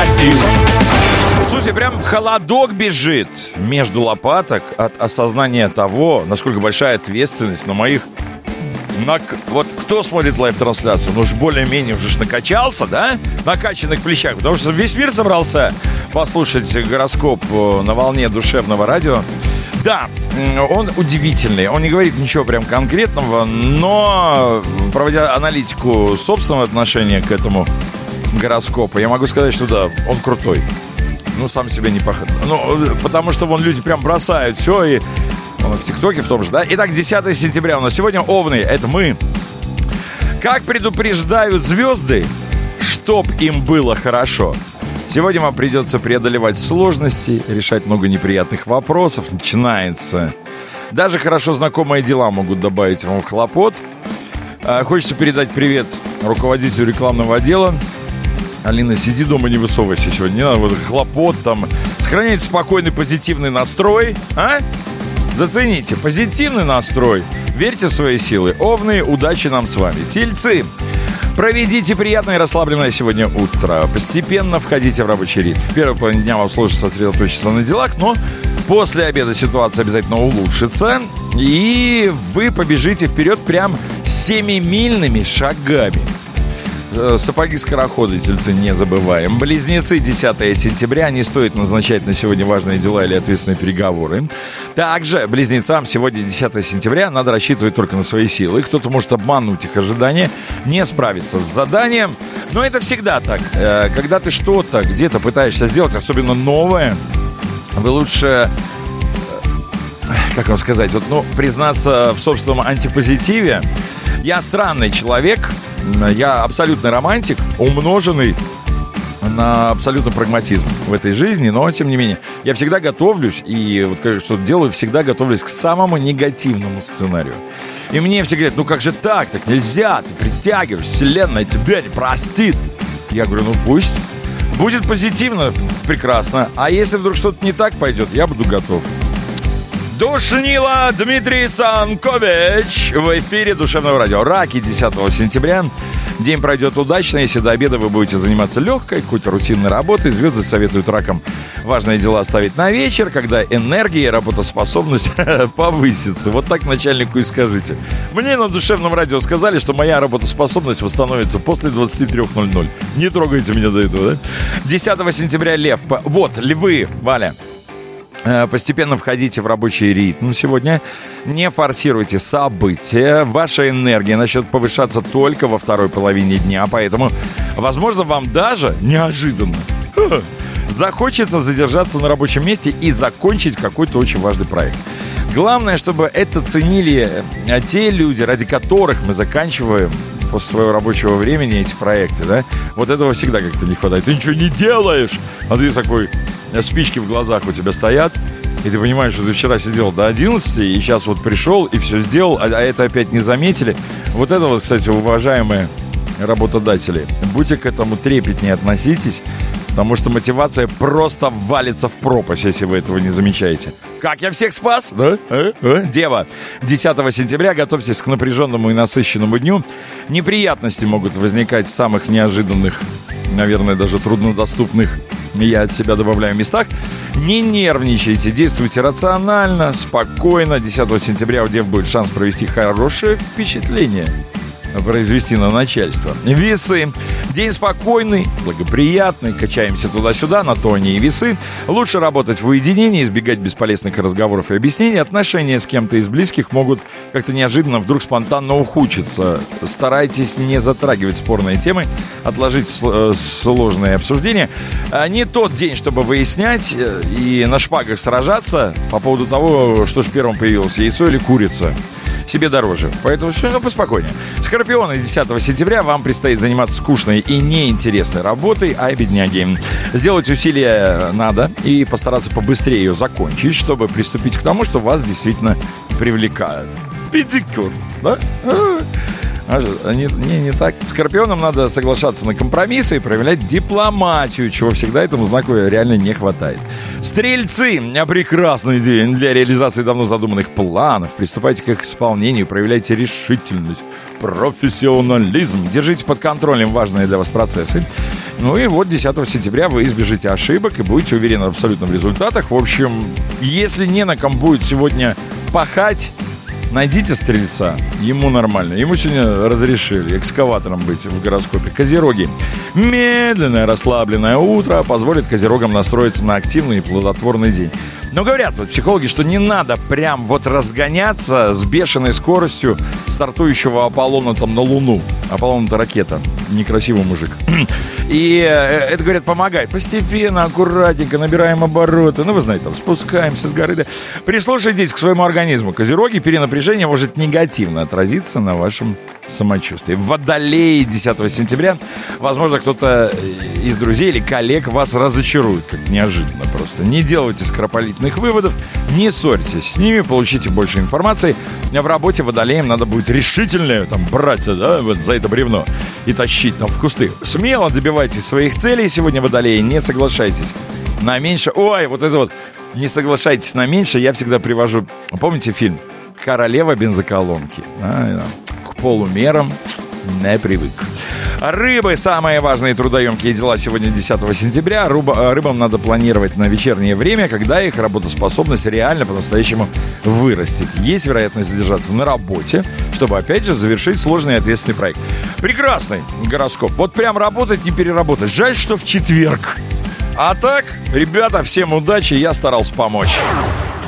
Позитив. Слушайте, прям холодок бежит между лопаток от осознания того, насколько большая ответственность на моих... Вот кто смотрит лайв-трансляцию, ну уж более-менее уже ж накачался, да? Накачанных плечах, потому что весь мир собрался послушать гороскоп на волне душевного радио. Да, он удивительный, он не говорит ничего прям конкретного, но проводя аналитику собственного отношения к этому гороскопу, я могу сказать, что да, он крутой. Ну, сам себе не похож. Ну, потому что вон люди прям бросают все и... В ТикТоке в том же, да? Итак, 10 сентября у нас сегодня Овны, это мы. Как предупреждают звезды, чтоб им было хорошо. Сегодня вам придется преодолевать сложности, решать много неприятных вопросов. Начинается. Даже хорошо знакомые дела могут добавить вам хлопот. Хочется передать привет руководителю рекламного отдела. Алина, сиди дома, не высовывайся сегодня. Не надо вот хлопот там. Сохраняйте спокойный, позитивный настрой. А? Зацените, позитивный настрой. Верьте в свои силы. Овны, удачи нам с вами. Тельцы, проведите приятное и расслабленное сегодня утро. Постепенно входите в рабочий ритм. В первой половине дня вам сложно сосредоточиться на делах, но после обеда ситуация обязательно улучшится. И вы побежите вперед прям 7-мильными шагами. Сапоги-скороходы, тельцы, не забываем. Близнецы, 10 сентября. Не стоит назначать на сегодня важные дела или ответственные переговоры. Также близнецам сегодня, 10 сентября, надо рассчитывать только на свои силы. Кто-то может обмануть их ожидания, не справиться с заданием. Но это всегда так. Когда ты что-то где-то пытаешься сделать, особенно новое, вы лучше... Как вам сказать? Вот, признаться в собственном антипозитиве. Я странный человек. Я абсолютный романтик, умноженный на абсолютный прагматизм в этой жизни, но, тем не менее, я всегда готовлюсь, и вот что-то делаю, всегда готовлюсь к самому негативному сценарию. И мне все говорят, как же так нельзя, ты притягиваешь, вселенная тебя не простит. Я говорю, пусть, будет позитивно, прекрасно, а если вдруг что-то не так пойдет, я буду готов. Душнила Дмитрий Санкович в эфире Душевного радио. Раки, 10 сентября. День пройдет удачно, если до обеда вы будете заниматься легкой, какой-то рутинной работой. Звезды советуют ракам важные дела оставить на вечер, когда энергия и работоспособность повысится. Вот так начальнику и скажите. Мне на Душевном радио сказали, что моя работоспособность восстановится после 23:00. Не трогайте меня до этого, да? 10 сентября Лев. Вот, львы, Валя. Постепенно входите в рабочий ритм сегодня. Не форсируйте события. Ваша энергия начнет повышаться только во второй половине дня. Поэтому, возможно, вам даже неожиданно захочется задержаться на рабочем месте и закончить какой-то очень важный проект. Главное, чтобы это ценили те люди, ради которых мы заканчиваем после своего рабочего времени эти проекты, да? Вот этого всегда как-то не хватает. Ты ничего не делаешь, а ты такой... Спички в глазах у тебя стоят, и ты понимаешь, что ты вчера сидел до 11, и сейчас вот пришел и все сделал, а это опять не заметили. Вот это вот, кстати, уважаемые работодатели, будьте к этому трепетнее относитесь, потому что мотивация просто валится в пропасть, если вы этого не замечаете. Как я всех спас? Да? Дева, 10 сентября готовьтесь к напряженному и насыщенному дню. Неприятности могут возникать в самых неожиданных, наверное, даже труднодоступных, я от себя добавляю, местах. Не нервничайте, действуйте рационально, спокойно. 10 сентября у Дев будет шанс провести хорошее впечатление, произвести на начальство. Весы. День спокойный, благоприятный. Качаемся туда-сюда, на то они и весы. Лучше работать в уединении, избегать бесполезных разговоров и объяснений. Отношения с кем-то из близких могут как-то неожиданно вдруг спонтанно ухудшиться. Старайтесь не затрагивать спорные темы, отложить сложные обсуждения. Не тот день, чтобы выяснять и на шпагах сражаться по поводу того, что же первым появилось, яйцо или курица. Себе дороже. Поэтому все поспокойнее. Скорпионы, 10 сентября вам предстоит заниматься скучной и неинтересной работой, бедняги. Сделать усилия надо и постараться побыстрее ее закончить, чтобы приступить к тому, что вас действительно привлекает. Педикюр, да? Не так. Скорпионам надо соглашаться на компромиссы и проявлять дипломатию, чего всегда этому знаку реально не хватает. Стрельцы. Прекрасный день для реализации давно задуманных планов. Приступайте к их исполнению, проявляйте решительность, профессионализм. Держите под контролем важные для вас процессы. Ну и вот 10 сентября вы избежите ошибок и будете уверены абсолютно в результатах. В общем, если не на ком будет сегодня пахать, найдите стрельца, ему нормально. Ему сегодня разрешили экскаватором быть в гороскопе. Козероги. Медленное, расслабленное утро позволит козерогам настроиться на активный и плодотворный день. Но говорят вот психологи, что не надо прям вот разгоняться с бешеной скоростью стартующего Аполлона там на Луну. Аполлон-то ракета, некрасивый мужик. И это, говорят, помогает. Постепенно, аккуратненько набираем обороты. Ну, вы знаете, там спускаемся с горы. Прислушайтесь к своему организму. Козероги, перенапряжение может негативно отразиться на вашем самочувствии. Водолей 10 сентября. Возможно, кто-то из друзей или коллег вас разочарует. Как неожиданно просто. Не делайте скоропалительных выводов. Не ссорьтесь с ними. Получите больше информации. А в работе водолеям надо будет решительнее там браться, да, вот за это бревно и тащить там в кусты. Смело добивайтесь своих целей. Сегодня, водолеи, не соглашайтесь на меньше. Ой, вот это вот. Не соглашайтесь на меньше. Я всегда привожу. Помните фильм «Королева бензоколонки»? К полумерам не привык. Рыбы. Самые важные трудоемкие дела сегодня 10 сентября. Рыбам надо планировать на вечернее время, когда их работоспособность реально по-настоящему вырастет. Есть вероятность задержаться на работе, чтобы, опять же, завершить сложный и ответственный проект. Прекрасный гороскоп. Вот прям работать, не переработать. Жаль, что в четверг. А так, ребята, всем удачи, я старался помочь.